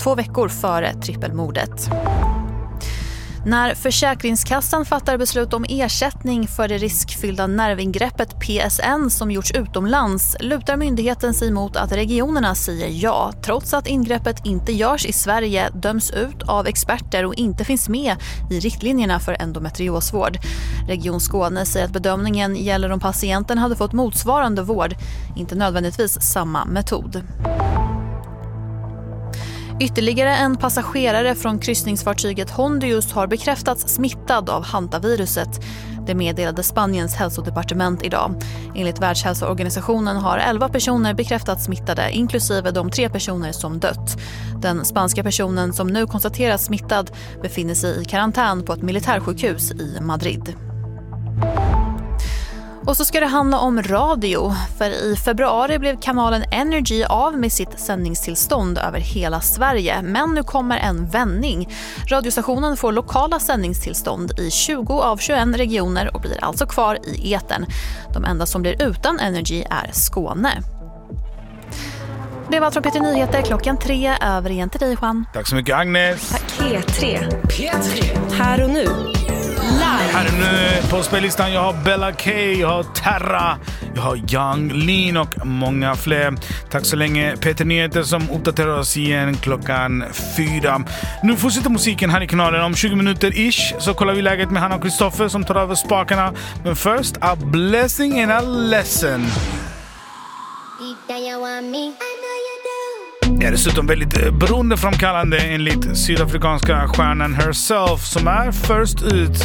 2 veckor före trippelmordet. När Försäkringskassan fattar beslut om ersättning för det riskfyllda nervingreppet PSN som gjorts utomlands lutar myndigheten sig mot att regionerna säger ja, trots att ingreppet inte görs i Sverige, döms ut av experter och inte finns med i riktlinjerna för endometriosvård. Region Skåne säger att bedömningen gäller om patienten hade fått motsvarande vård, inte nödvändigtvis samma metod. Ytterligare en passagerare från kryssningsfartyget Hondius har bekräftats smittad av hantaviruset. Det meddelade Spaniens hälsodepartement idag. Enligt Världshälsoorganisationen har 11 personer bekräftats smittade, inklusive de 3 personer som dött. Den spanska personen som nu konstateras smittad befinner sig i karantän på ett militärsjukhus i Madrid. Och så ska det handla om radio, för i februari blev kanalen Energy av med sitt sändningstillstånd över hela Sverige. Men nu kommer en vändning. Radiostationen får lokala sändningstillstånd i 20 av 21 regioner och blir alltså kvar i etern. De enda som blir utan Energy är Skåne. Det var från P3 Nyheter, 3:00 över igen till dig, Juan. Tack så mycket, Agnes. Tack. P3. Här och nu. Live. Här nu på spellistan jag har Bella K, jag har Terra, jag har Young Lean och många fler. Tack så länge, P3 Nyheter som uppdaterar oss igen 4:00. Nu fortsätter musiken här i kanalen. Om 20 minuter ish så kollar vi läget med Hanna och Kristoffer som tar över spakarna. Men först, a blessing and a lesson. Är dessutom väldigt beroendeframkallande enligt sydafrikanska stjärnan herself som är först ut